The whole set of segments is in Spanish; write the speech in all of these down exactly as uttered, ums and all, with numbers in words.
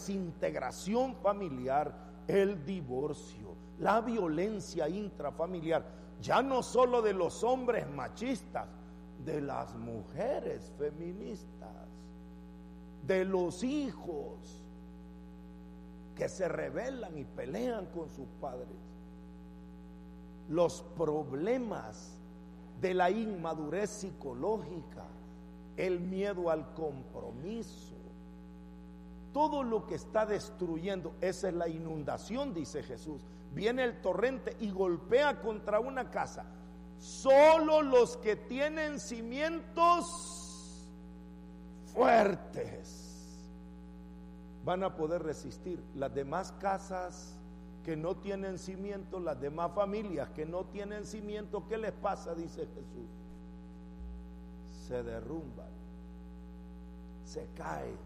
desintegración familiar, el divorcio, la violencia intrafamiliar, ya no solo de los hombres machistas, de las mujeres feministas, de los hijos que se rebelan y pelean con sus padres, los problemas de la inmadurez psicológica, el miedo al compromiso, todo lo que está destruyendo. Esa es la inundación, dice Jesús. Viene el torrente y golpea contra una casa. Solo los que tienen cimientos fuertes van a poder resistir. Las demás casas que no tienen cimiento, las demás familias que no tienen cimiento, ¿qué les pasa? Dice Jesús. Se derrumban, se caen.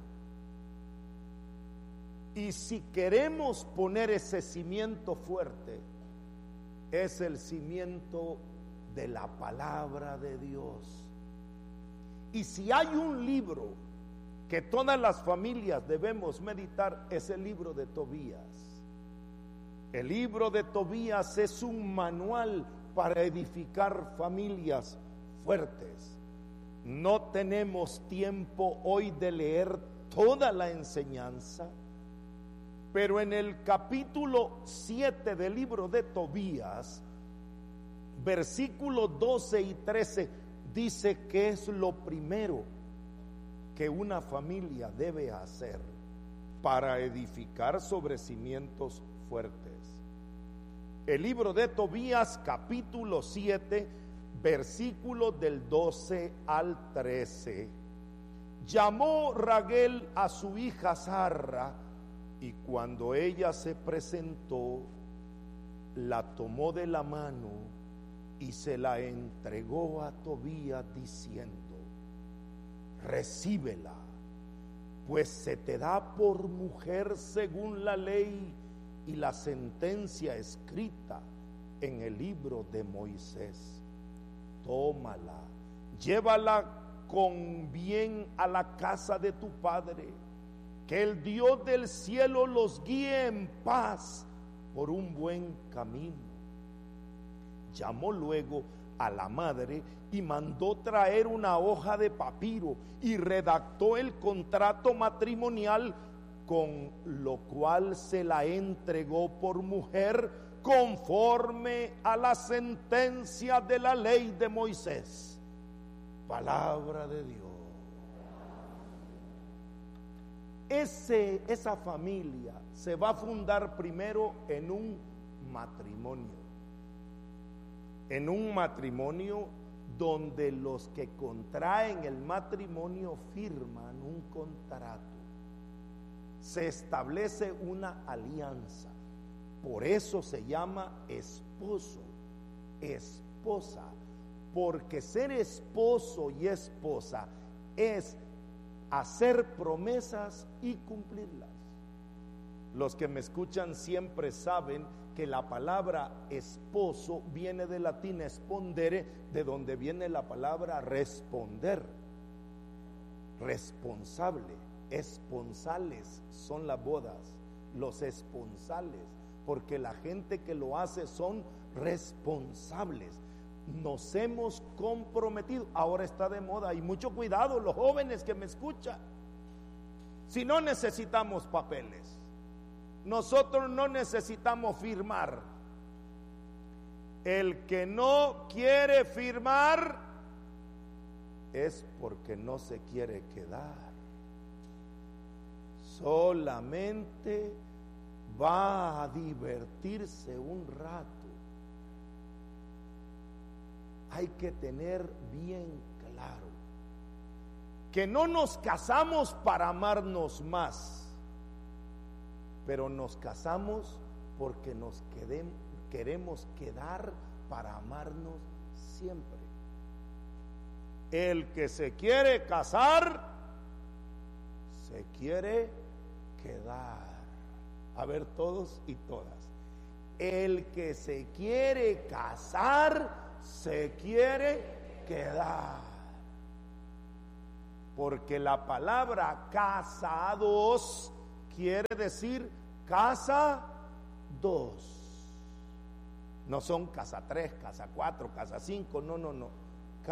Y si queremos poner ese cimiento fuerte, es el cimiento de la palabra de Dios. Y si hay un libro que todas las familias debemos meditar, es el libro de Tobías. El libro de Tobías es un manual para edificar familias fuertes. No tenemos tiempo hoy de leer toda la enseñanza, pero en el capítulo siete del libro de Tobías, versículos doce y trece, dice que es lo primero que una familia debe hacer para edificar sobre cimientos fuertes. El libro de Tobías, capítulo siete, versículos del doce al trece. Llamó Raguel a su hija Sarra, y cuando ella se presentó, la tomó de la mano y se la entregó a Tobías diciendo: recíbela, pues se te da por mujer según la ley y la sentencia escrita en el libro de Moisés. Tómala, llévala con bien a la casa de tu padre, que el Dios del cielo los guíe en paz por un buen camino. Llamó luego a la madre y mandó traer una hoja de papiro y redactó el contrato matrimonial, con lo cual se la entregó por mujer conforme a la sentencia de la ley de Moisés. Palabra de Dios. Ese, esa familia se va a fundar primero en un matrimonio, en un matrimonio donde los que contraen el matrimonio firman un contrato, se establece una alianza. Por eso se llama esposo, esposa, porque ser esposo y esposa es hacer promesas y cumplirlas. Los que me escuchan siempre saben que la palabra esposo viene del latín espondere, de donde viene la palabra responder, responsable. Esponsales son las bodas, los esponsales, porque la gente que lo hace son responsables. Nos hemos comprometido. Ahora está de moda, y mucho cuidado los jóvenes que me escuchan. Si no necesitamos papeles, nosotros no necesitamos firmar. El que no quiere firmar es porque no se quiere quedar. Solamente va a divertirse un rato. Hay que tener bien claro que no nos casamos para amarnos más, pero nos casamos porque nos quedem, queremos quedar para amarnos siempre. El que se quiere casar, se quiere quedar. A ver, todos y todas. El que se quiere casar, se quiere quedar. Porque la palabra casados quiere decir casa dos. No son casa tres, casa cuatro, casa cinco, no, no, no.